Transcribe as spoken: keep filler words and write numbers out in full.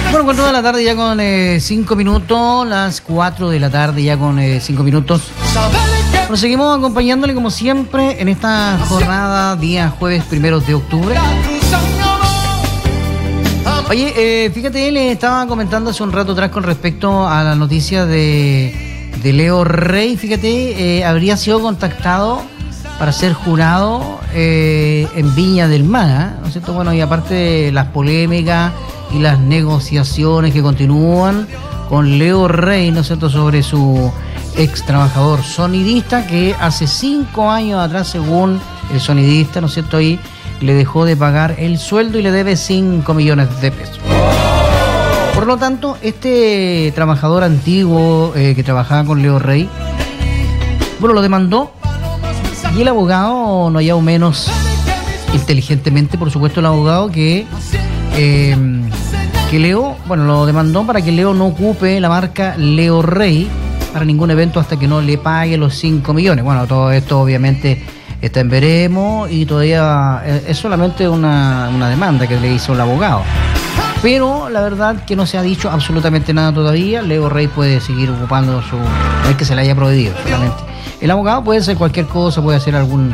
Bueno, cuatro de la tarde ya con eh, cinco minutos, las cuatro de la tarde ya con eh, cinco minutos. Bueno, seguimos acompañándole como siempre en esta jornada, día jueves primero de octubre. Oye, eh, fíjate, le estaba comentando hace un rato atrás con respecto a la noticia de, de Leo Rey. Fíjate, eh, habría sido contactado para ser jurado eh, en Viña del Mar, ¿eh? ¿No es cierto? Bueno, y aparte de las polémicas y las negociaciones que continúan con Leo Rey, ¿no es cierto?, sobre su ex trabajador sonidista, que hace cinco años atrás, según el sonidista, ¿no es cierto?, ahí le dejó de pagar el sueldo y le debe cinco millones de pesos. Por lo tanto, este trabajador antiguo eh, que trabajaba con Leo Rey, bueno, lo demandó, y el abogado, no hallado menos inteligentemente, por supuesto, el abogado que eh, que Leo, bueno, lo demandó para que Leo no ocupe la marca Leo Rey para ningún evento hasta que no le pague los cinco millones. Bueno, todo esto obviamente está en veremos y todavía es solamente una, una demanda que le hizo el abogado. Pero la verdad que no se ha dicho absolutamente nada todavía. Leo Rey puede seguir ocupando su... No es que se le haya prohibido solamente. El abogado puede hacer cualquier cosa, puede hacer algún